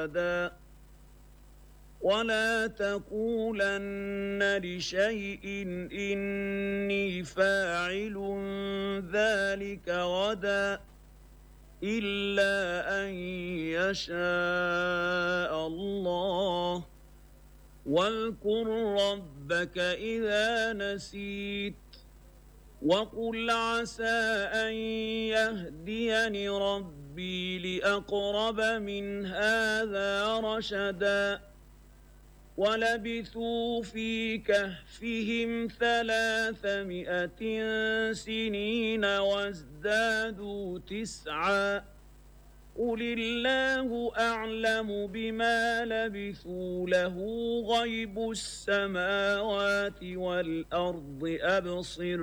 ولا تقولن لشيء إني فاعل ذلك غدا إلا أن يشاء الله واذكر ربك إذا نسيت وقل عسى أن يهديني ربي لأقرب من هذا رشدا ولبثوا في كهفهم 300 سنين وازدادوا 9 قل الله أعلم بما لبثوا له غيب السماوات والأرض أبصر